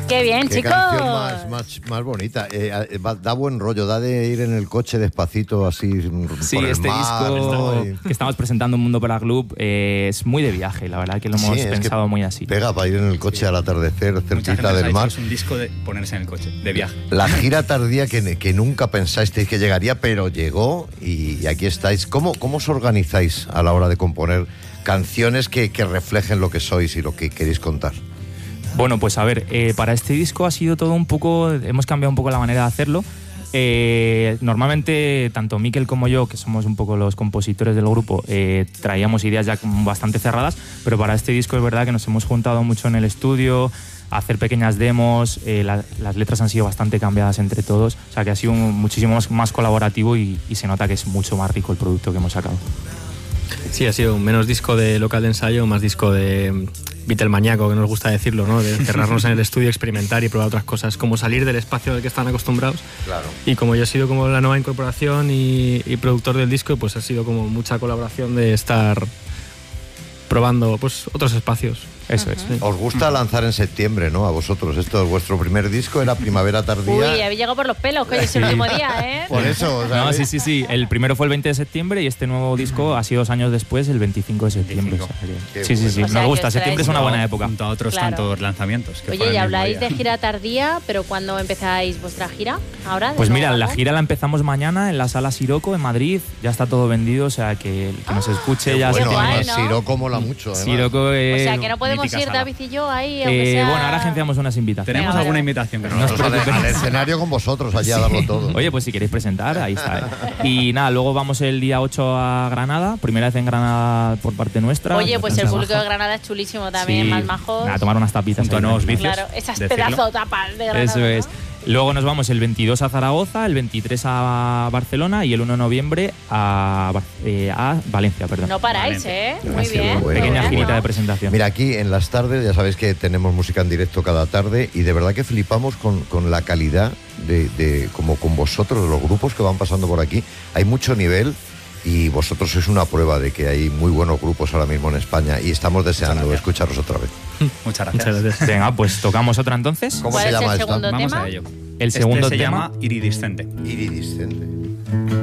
¡Qué bien, Qué chicos! canción más bonita. Da buen rollo, da de ir en el coche despacito, así Sí, por el este mar, disco ¿no? que estamos presentando en Mundo para Club es muy de viaje, la verdad que lo hemos pensado muy así. Pega para ir en el coche al atardecer, cerquita del mar. Es un disco de ponerse en el coche, de viaje. La gira tardía que nunca pensasteis que llegaría, pero llegó y aquí estáis. ¿Cómo os organizáis a la hora de componer canciones que reflejen lo que sois y lo que queréis contar? Bueno, pues a ver, para este disco ha sido todo un poco, hemos cambiado un poco la manera de hacerlo. Normalmente, tanto Mikel como yo, que somos un poco los compositores del grupo, traíamos ideas ya bastante cerradas, pero para este disco es verdad que nos hemos juntado mucho en el estudio, a hacer pequeñas demos, las letras han sido bastante cambiadas entre todos, o sea que ha sido muchísimo más colaborativo y se nota que es mucho más rico el producto que hemos sacado. Sí, ha sido menos disco de local de ensayo, más disco de Beatlemaníaco, que nos gusta decirlo, ¿no? De encerrarnos en el estudio, experimentar y probar otras cosas, como salir del espacio al que están acostumbrados. Claro. Y como yo he sido como la nueva incorporación y productor del disco, pues ha sido como mucha colaboración de estar probando pues otros espacios. Eso es. Sí. Os gusta lanzar en septiembre, ¿no? A vosotros. Esto es vuestro primer disco, era Primavera Tardía. Uy, habéis llegado por los pelos, que hoy es el último día, ¿eh? Por eso, o sea, No, sí. El primero fue el 20 de septiembre y este nuevo disco ha sido 2 años después, el 25 de septiembre. 25. O sea Qué sí. bueno. O sea, Nos gusta, que septiembre es una buena época. Junto a otros Claro. tantos lanzamientos. Que Oye, fueron y el habláis mismo de día. gira tardía, pero ¿cuándo empezáis vuestra gira? ¿Ahora? ¿De Pues nuevo, mira, la algo? gira la empezamos mañana en la Sala Siroco en Madrid, ya está todo vendido, o sea que el que nos escuche ya bueno, se guay, además, ¿no? Siroco mola mucho. además. Siroco O sea, que no podemos mítica ir sala. David y yo ahí, aunque sea... bueno, ahora agenciamos unas invitaciones. Tenemos Venga, alguna vale. invitación, pero no No nos os preocupéis. Al escenario con vosotros, allá a darlo todo. Oye, pues si queréis presentar, ahí está. Y nada, luego vamos el día 8 a Granada, primera vez en Granada por parte nuestra. Oye, pues el público de Granada Granada es chulísimo también, Sí, más majos. nada, tomar unas tapitas. Junto a ahí, nuevos tranquilo. vicios. Claro, esas decirlo. pedazo de tapas de Granada. Eso es. ¿no? Luego nos vamos el 22 a Zaragoza, el 23 a Barcelona y el 1 de noviembre a Valencia, perdón. No paráis, Vale. ¿eh? Muy Sí, bien. bueno, Pequeña bueno. girita de presentación. Mira, aquí en las tardes, ya sabéis que tenemos música en directo cada tarde y de verdad que flipamos con la calidad de como con vosotros, los grupos que van pasando por aquí. Hay mucho nivel y vosotros sois una prueba de que hay muy buenos grupos ahora mismo en España y estamos deseando escucharos otra vez. Muchas gracias. Muchas gracias. Venga, pues tocamos otra entonces. ¿Cómo ¿Cuál se es llama el esta? segundo Vamos tema? a ello. El segundo se tema llama Iridiscente. Iridiscente.